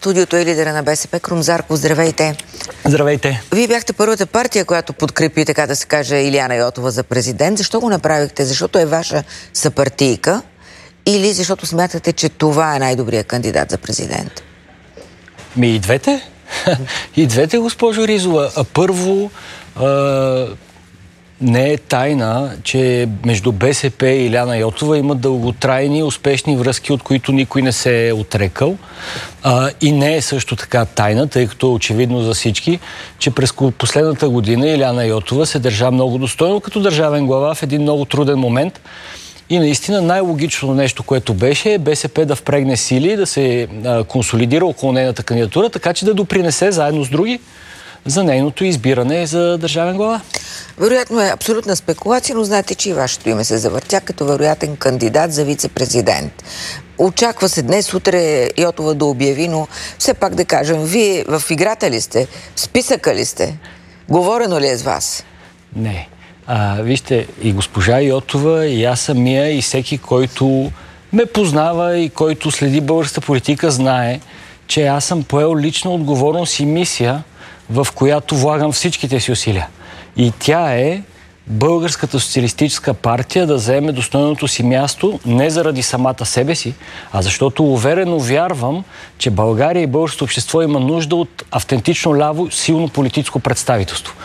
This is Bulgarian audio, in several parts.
студиото е лидера на БСП Крум Зарков. Здравейте! Здравейте! Вие бяхте първата партия, която подкрепи, така да се каже, Илияна Йотова за президент. Защо го направихте? Защото е ваша съпартийка или защото смятате, че това е най-добрият кандидат за президент? И двете. И двете, госпожо Ризова. Първо, не е тайна, че между БСП и Илияна Йотова имат дълготрайни, успешни връзки, от които никой не се е отрекал. И не е също така тайна, тъй като е очевидно за всички, че през последната година Илияна Йотова се държа много достойно като държавен глава в един много труден момент. И наистина най-логичното нещо, което беше, е БСП да впрегне сили, да се консолидира около нейната кандидатура, така че да допринесе заедно с други за нейното избиране за държавен глава. Вероятно е абсолютна спекулация, но знаете, че и вашето име се завъртя като вероятен кандидат за вице-президент. Очаква се днес, утре Йотова да обяви, но все пак да кажем, вие в играта ли сте? В списъка ли сте? Говорено ли е с вас? Не. Вижте, и госпожа Йотова, и аз самия, и всеки, който ме познава и който следи българската политика, знае, че аз съм поел лична отговорност и мисия, в която влагам всичките си усилия. И тя е Българската социалистическа партия да заеме достойното си място не заради самата себе си, а защото уверено вярвам, че България и българското общество има нужда от автентично ляво, силно политическо представителство.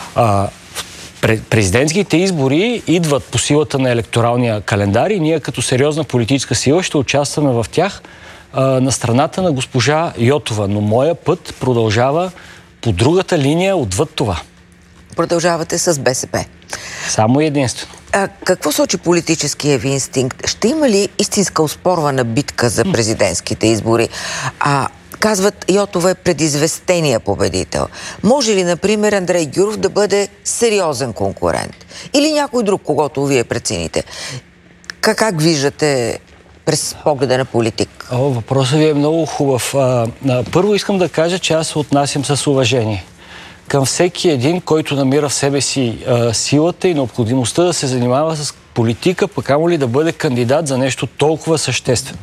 Президентските избори идват по силата на електоралния календар и ние като сериозна политическа сила ще участваме в тях на страната на госпожа Йотова. Но моя път продължава по другата линия отвъд това. Продължавате с БСП. Само единствено. Какво сочи политическия ви инстинкт? Ще има ли истинска оспорвана битка за президентските избори? Казват, Йотова е предизвестения победител. Може ли, например, Андрей Гюров да бъде сериозен конкурент? Или някой друг, когото вие прецените? Как виждате през погледа на политик? Въпросът ви е много хубав. Първо искам да кажа, че аз се отнасям с уважение към всеки един, който намира в себе си силата и необходимостта да се занимава с политика, пък камо ли да бъде кандидат за нещо толкова съществено.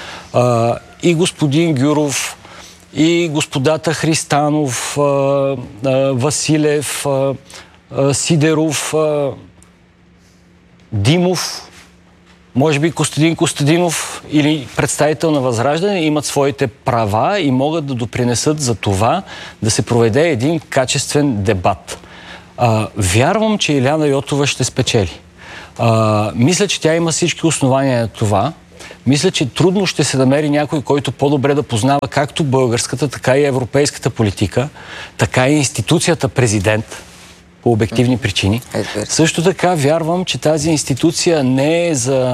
И господин Гюров, и господата Христанов, Василев, Сидеров, Димов, може би Костадин Костадинов или представител на Възраждане имат своите права и могат да допринесат за това да се проведе един качествен дебат. Вярвам, че Илияна Йотова ще спечели. Мисля, че тя има всички основания на това. Мисля, че трудно ще се намери някой, който по-добре да познава както българската, така и европейската политика, така и институцията президент, по обективни причини. Също така вярвам, че тази институция не е за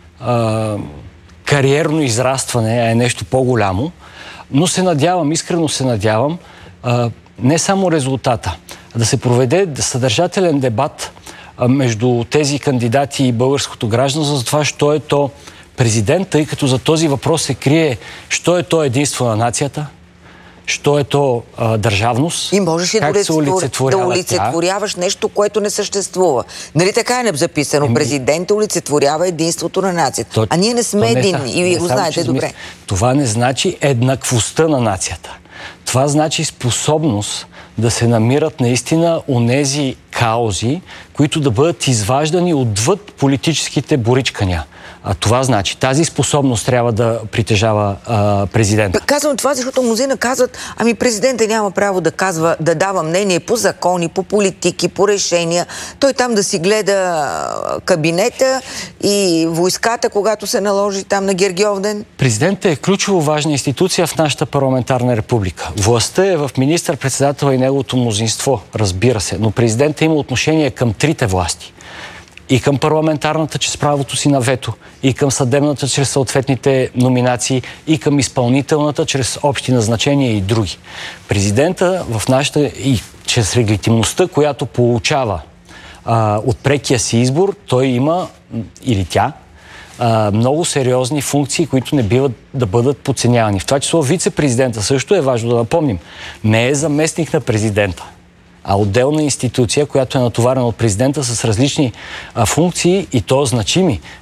кариерно израстване, а е нещо по-голямо, но се надявам, искрено се надявам, не само резултата, а да се проведе съдържателен дебат между тези кандидати и българското гражданство за това, що е то президент, тъй като за този въпрос се крие, що е то единство на нацията, що е то държавност, и можеш как се олицетворява да олицетворяваш нещо, което не съществува. Нали така е записано? Президентът олицетворява единството на нацията. А ние не сме единни и вие го знаете добре. Това не значи еднаквостта на нацията. Това значи способност да се намират наистина онези каузи, които да бъдат изваждани отвъд политическите боричкания. Това значи, тази способност трябва да притежава президента. Казвам това, защото мнозина казват, президентът няма право да дава мнение по закони, по политики, по решения. Той там да си гледа кабинета и войската, когато се наложи там на Гергьовден. Президентът е ключово важна институция в нашата парламентарна република. Властта е в министър-председател и неговото мнозинство, разбира се, но президентът има отношение към трите власти. И към парламентарната чрез правото си на вето, и към съдебната чрез съответните номинации, и към изпълнителната чрез общи назначения и други. Президента в нашата и чрез легитимността, която получава от прекия си избор, той има, или тя, много сериозни функции, които не биват да бъдат подценявани. В това число вице-президента също е важно да напомним. Не е заместник на президента, а отделна институция, която е натоварена от президента с различни функции и то значими.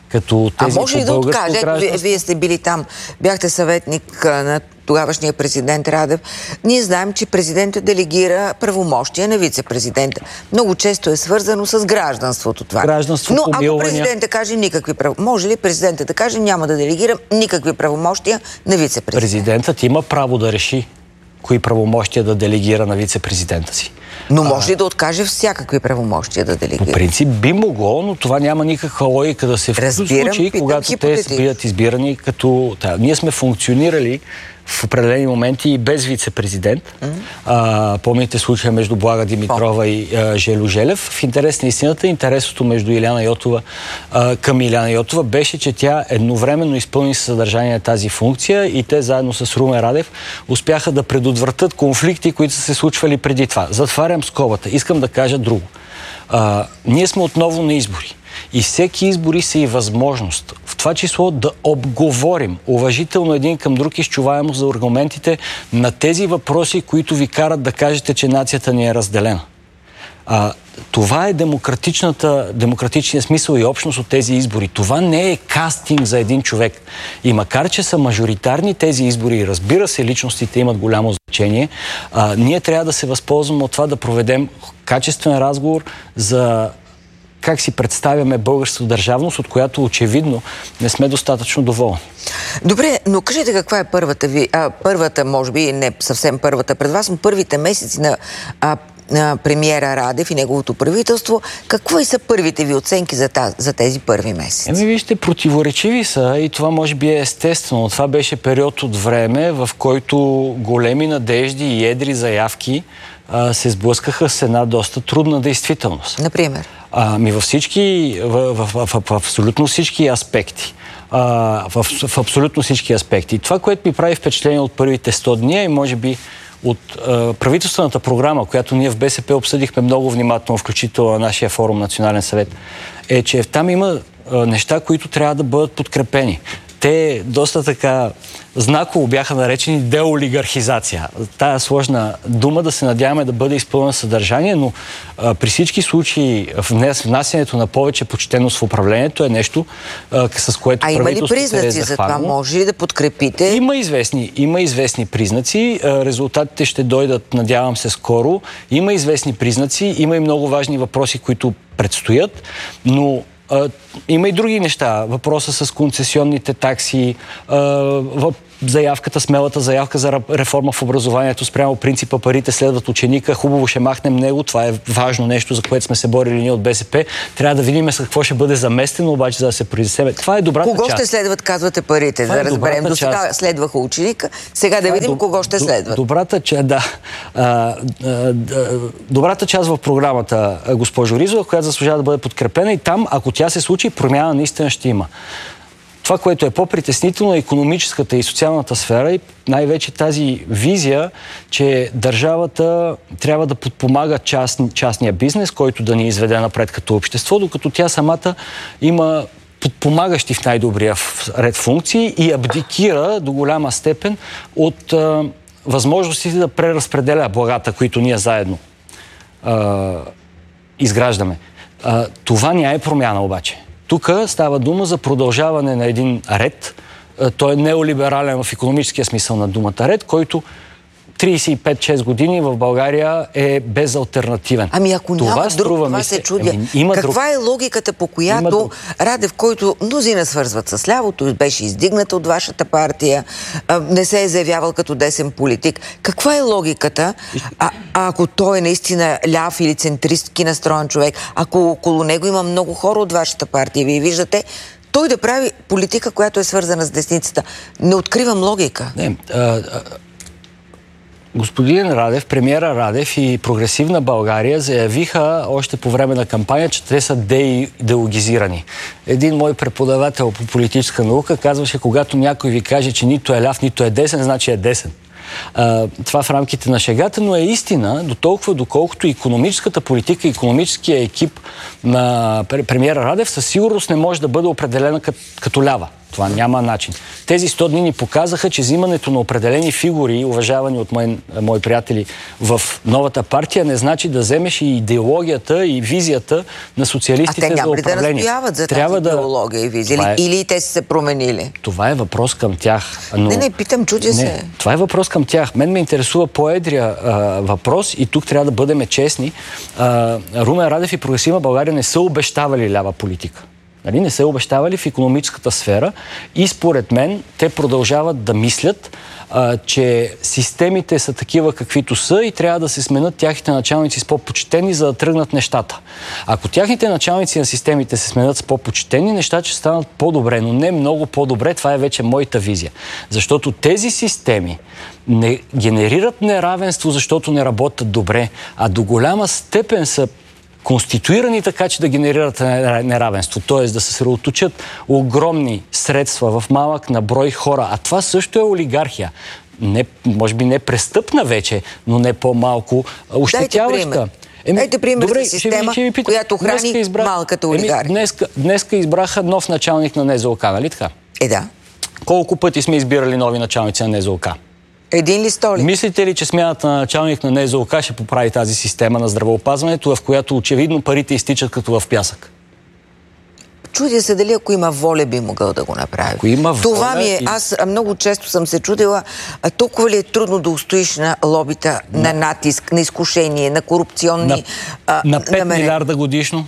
като тези може ли по да българско откаже? гражданство. Вие сте били там, бяхте съветник на тогавашния президент Радев. Ние знаем, че президентът делегира правомощия на вице-президента. Много често е свързано с гражданството това. Гражданство, но ако помилвания. президентът каже никакви правомощия, може ли президентът да каже няма да делегира никакви правомощия на вице-президента? Президентът има право да реши кои правомощия да делегира на вице-президента си. Но може ли да откаже всякакви правомощия да делегира? По принцип би могло, но това няма никаква логика да се случи, когато те бъдат избирани като... Ние сме функционирали в определени моменти и без вице-президент. Помните случая между Блага Димитрова и Желю Желев. В интерес на истината, интересното между Илияна Йотова към Илияна Йотова беше, че тя едновременно изпълни съдържание на тази функция и те заедно с Румен Радев успяха да предотвратят конфликти, които са се случвали преди това. Затварям скобата. Искам да кажа друго. Ние сме отново на избори. И всеки избори са и възможност. В това число да обговорим уважително един към друг изчуваемо за аргументите на тези въпроси, които ви карат да кажете, че нацията ни е разделена. Това е демократичният смисъл и общност от тези избори. Това не е кастинг за един човек. И макар, че са мажоритарни тези избори, разбира се, личностите имат голямо значение, ние трябва да се възползваме от това да проведем качествен разговор за как си представяме българската държавност, от която очевидно не сме достатъчно доволни. Добре, но кажете каква е първата, може би не съвсем първата пред вас, но първите месеци на премиера Радев и неговото правителство. Какво са първите ви оценки за тези първи месеци? Вижте, противоречиви са и това може би е естествено. Това беше период от време, в който големи надежди и едри заявки се сблъскаха с една доста трудна действителност. Например? В абсолютно всички аспекти. В абсолютно всички аспекти. Това, което ми прави впечатление от първите 100 дни и може би от правителствената програма, която ние в БСП обсъдихме много внимателно, включително на нашия форум Национален съвет, е, че там има неща, които трябва да бъдат подкрепени. Те доста така знаково бяха наречени деолигархизация. Тая сложна дума да се надяваме да бъде изпълнена съдържание, но при всички случаи внасянето на повече почтеност в управлението е нещо, с което правителството се е захванало. Има ли признаци за това? Може ли да подкрепите? Има известни признаци. Резултатите ще дойдат, надявам се, скоро. Има известни признаци. Има и много важни въпроси, които предстоят, но има и други неща. Въпроса с концесионните такси, смелата заявка за реформа в образованието спрямо принципа парите следват ученика. Хубаво ще махнем него. Това е важно нещо, за което сме се борили ние от БСП. Трябва да видим с какво ще бъде заместено, обаче за да се произнесе. Това е добрата част. Кого ще следват, казвате, парите? Да разберем. До сега следваха ученика. Сега да видим кого ще следват. Добрата част в програмата, госпожо Ризова, която заслужава да бъде подкрепена и там, ако тя се случи, промяна наистина ще има. Това, което е по-притеснително, е икономическата и социалната сфера и най-вече тази визия, че държавата трябва да подпомага частния бизнес, който да ни изведе напред като общество, докато тя самата има подпомагащи в най-добрия ред функции и абдикира до голяма степен от възможностите да преразпределя благата, които ние заедно изграждаме. Това не е промяна обаче. Тук става дума за продължаване на един ред. Той е неолиберален в икономическия смисъл на думата ред, който 35-6 години в България е безалтернативен. Ами ако няма друг, това се чудя. Каква е логиката, по която Радев, който мнозина свързват с лявото, беше издигнат от вашата партия, не се е заявявал като десен политик. Каква е логиката, ако той е наистина ляв или центристки настроен човек, ако около него има много хора от вашата партия, вие виждате, той да прави политика, която е свързана с десницата? Не откривам логика. Господин Радев, премиера Радев и Прогресивна България заявиха още по време на кампания, че те са деидеологизирани. Един мой преподавател по политическа наука казваше, когато някой ви каже, че нито е ляв, нито е десен, значи е десен. Това в рамките на шегата, но е истина до толкова, доколкото икономическата политика, икономическия екип на премиера Радев със сигурност не може да бъде определена като лява. Това няма начин. Тези 100 дни ни показаха, че взимането на определени фигури, уважавани от мои приятели в новата партия, не значи да вземеш и идеологията и визията на социалистите за управление. А те няма ли да настояват за тази идеология и визия? Или те са се променили? Това е въпрос към тях. Но... Не, питам, чудя се. Това е въпрос към тях. Мен ме интересува по-едрия въпрос и тук трябва да бъдем честни. Румен Радев и Прогресивна България не са обещавали лява политика. Нали? Не са обещавали в икономическата сфера и според мен те продължават да мислят, че системите са такива каквито са и трябва да се сменят тяхните началници с по-почтени, за да тръгнат нещата. Ако тяхните началници на системите се сменят с по-почтени, нещата ще станат по-добре, но не много по-добре. Това е вече моята визия. Защото тези системи не генерират неравенство, защото не работят добре, а до голяма степен са конституирани така, че да генерират неравенство, т.е. да се съсредоточат огромни средства в малък наброй хора. А това също е олигархия. Не, може би не престъпна вече, но не по-малко ощетяваща. Дайте пример за система, която храни малката олигархия. Днеска избраха нов началник на НЗОК, нали така? Да. Колко пъти сме избирали нови началници на НЗОК? Един ли столи? Мислите ли, че смяната на началник на НЗОК ще поправи тази система на здравеопазването, в която очевидно парите изтичат като в пясък? Чудя се дали ако има воля би могъл да го направи. Ако има воля, това ми е. Аз много често съм се чудила, толкова ли е трудно да устоиш на лобита, на натиск, на изкушение, на корупционни... На 5 милиарда годишно?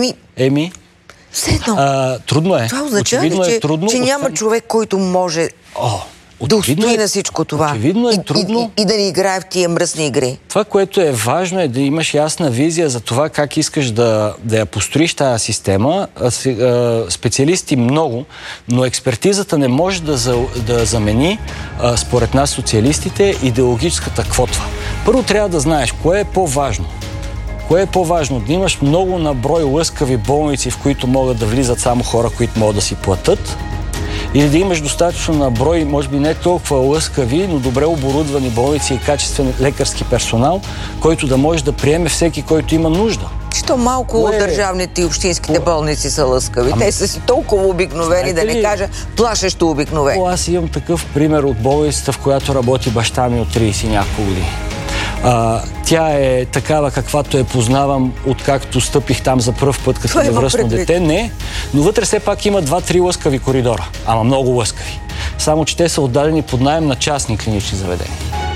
Все едно. Трудно е. Това означава ли, че няма човек, който може да устои на всичко това? Очевидно е трудно. И да не играе в тия мръсни игри. Това, което е важно, е да имаш ясна визия за това как искаш да я построиш тази система. Специалисти много, но експертизата не може да замени, според нас социалистите, идеологическата квота. Първо трябва да знаеш кое е по-важно. Кое е по-важно? Да имаш много наброй лъскави болници, в които могат да влизат само хора, които могат да си платят, или да имаш достатъчно наброй, може би не толкова лъскави, но добре оборудвани болници и качествен лекарски персонал, който да може да приеме всеки, който има нужда. Що малко от държавните и общинските болници са лъскави. Те са си толкова обикновени, да не кажа плашещо обикновени. Аз имам такъв пример от болницата, в която работи баща ми от 30 няколко години. Тя е такава, каквато я познавам, откакто стъпих там за пръв път, като невръстно дете. Не, но вътре все пак има 2-3 лъскави коридора. Ама много лъскави. Само че те са отдадени под наем на частни клинични заведения.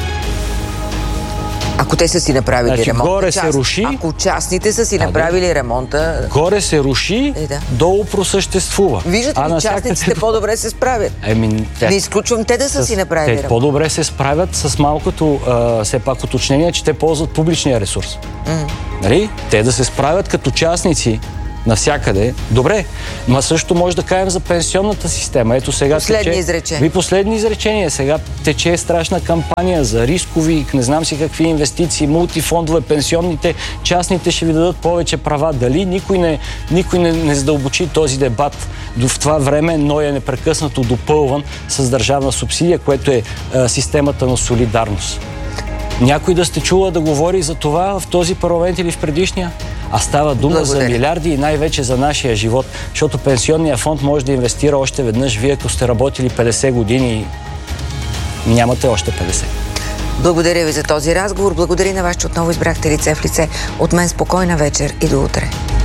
Ако те са си направили ремонт. Горе се руши. Ако частните са си направили ремонта. Горе се руши, долу просъществува. Виждате ли, частниците по-добре се справят? Не изключвам те да са си направили ремонт. Те по-добре се справят с малкото, все пак уточнение, че те ползват публичния ресурс. Нали? Те да се справят като частници навсякъде. Добре, но също може да кажем за пенсионната система. Ето сега последни изречения. Сега тече страшна кампания за рискови, не знам си какви инвестиции, мултифондове, пенсионните, частните ще ви дадат повече права. Дали никой не задълбочи този дебат. В това време НОИ е непрекъснато допълван с държавна субсидия, което е системата на солидарност. Някой да сте чула да говори за това в този парламент или в предишния? А става дума за милиарди и най-вече за нашия живот, защото пенсионния фонд може да инвестира още веднъж. Вие, ако сте работили 50 години, нямате още 50. Благодаря ви за този разговор. Благодаря на вас, че отново избрахте Лице в лице. От мен спокойна вечер и до утре.